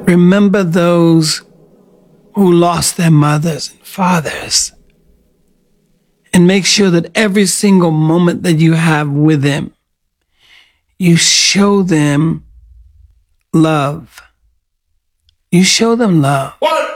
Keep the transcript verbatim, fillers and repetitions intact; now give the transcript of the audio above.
Remember those who lost their mothers and fathers. And make sure that every single moment that you have with them, you show them love. You show them love. One.